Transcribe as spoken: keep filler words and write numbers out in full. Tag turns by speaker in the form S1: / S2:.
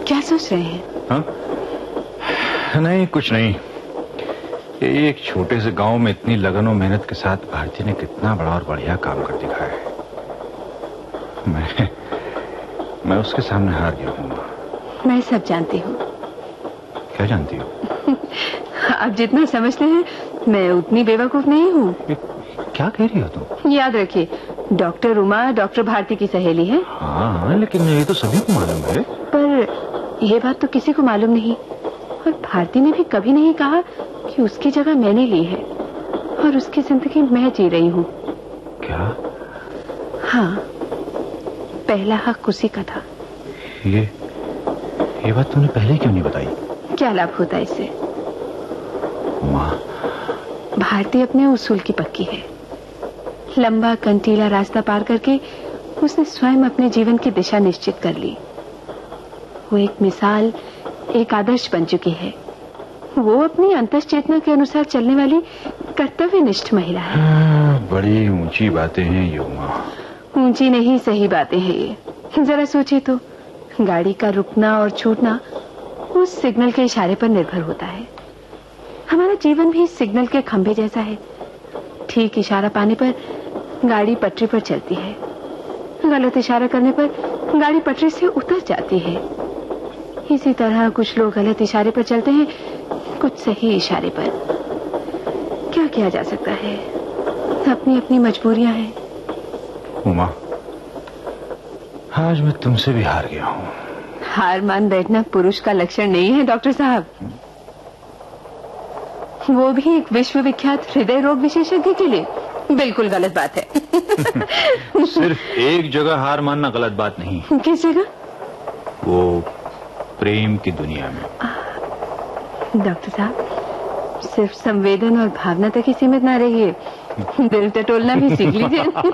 S1: क्या सोच रहे हैं?
S2: हाँ? नहीं, कुछ नहीं। ये एक छोटे से गांव में इतनी लगन और मेहनत के साथ भारती ने कितना बड़ा और बढ़िया काम कर दिखाया है। मैं मैं उसके सामने हार गया हूँ।
S1: मैं सब जानती हूँ।
S2: क्या जानती हो?
S1: आप जितना समझते हैं मैं उतनी बेवकूफ नहीं हूँ।
S2: क्या कह रही हो तुम?
S1: याद रखिए, डॉक्टर उमा डॉक्टर भारती की सहेली है।
S2: हाँ, लेकिन ये तो सभी को मालूम है।
S1: पर यह बात तो किसी को मालूम नहीं, और भारती ने भी कभी नहीं कहा कि उसकी जगह मैंने ली है और उसकी जिंदगी मैं जी रही हूँ।
S2: क्या?
S1: हाँ, पहला हक उसी का था।
S2: ये ये बात तुमने पहले क्यों नहीं बताई?
S1: क्या लाभ होता इससे?
S2: माँ,
S1: भारती अपने उसूल की पक्की है। लंबा कंटीला रास्ता पार करके उसने स्वयं अपने जीवन की दिशा निश्चित कर ली। वो एक मिसाल, एक आदर्श बन चुकी है। वो अपनी अंतश्चेतना के अनुसार चलने वाली कर्तव्यनिष्ठ महिला है।
S2: हाँ, बड़ी ऊंची बातें हैं ये उमा।
S1: ऊंची नहीं, सही बातें हैं ये। जरा सोचिए तो, गाड़ी का रुकना और छूटना उस सिग्नल के इशारे पर निर्भर होता है। हमारा जीवन भी सिग्नल के खंभे जैसा है। ठीक इशारा पाने पर गाड़ी पटरी पर चलती है, गलत इशारा करने पर गाड़ी पटरी से उतर जाती है। इसी तरह कुछ लोग गलत इशारे पर चलते हैं, कुछ सही इशारे पर। क्या किया जा सकता है, अपनी अपनी मजबूरियां हैं।
S2: उमा, आज मैं तुमसे भी हार गया हूँ।
S1: हार मान बैठना पुरुष का लक्षण नहीं है डॉक्टर साहब, वो भी एक विश्वविख्यात हृदय रोग विशेषज्ञ के लिए। बिल्कुल गलत बात है।
S2: सिर्फ एक जगह हार मानना गलत बात नहीं।
S1: किस जगह?
S2: वो प्रेम की दुनिया में।
S1: डॉक्टर साहब, सिर्फ संवेदन और भावना तक ही सीमित ना रहिए, दिल टटोलना भी सीख लीजिए।